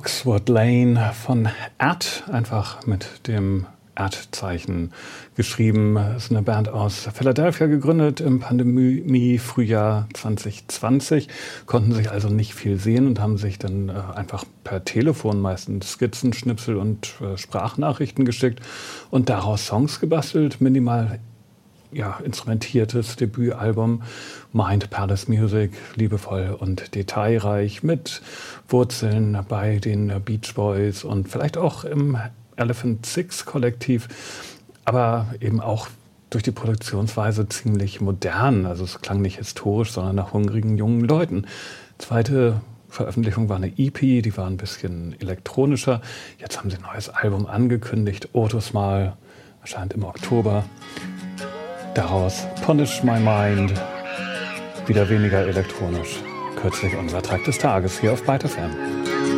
Oxford Lane von Add, einfach mit dem Add-Zeichen geschrieben. Das ist eine Band aus Philadelphia, gegründet im Pandemie-Frühjahr 2020, konnten sich also nicht viel sehen und haben sich dann einfach per Telefon meistens Skizzen, Schnipsel und Sprachnachrichten geschickt und daraus Songs gebastelt, minimal instrumentiertes Debütalbum, Mind Palace Music, liebevoll und detailreich mit Wurzeln bei den Beach Boys und vielleicht auch im Elephant Six Kollektiv, aber eben auch durch die Produktionsweise ziemlich modern. Also es klang nicht historisch, sondern nach hungrigen jungen Leuten. Zweite Veröffentlichung war eine EP, die war ein bisschen elektronischer. Jetzt haben sie ein neues Album angekündigt, Otus Mal, erscheint im Oktober. Daraus Punish My Mind, wieder weniger elektronisch. Kürzlich unser Track des Tages hier auf Byte FM.